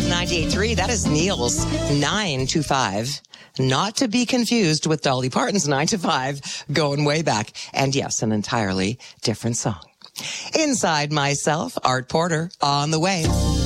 98.3, that is Neil's 9 to 5. Not to be confused with Dolly Parton's 9 to 5, going way back. And yes, an entirely different song. Inside Myself, Art Porter, on the way.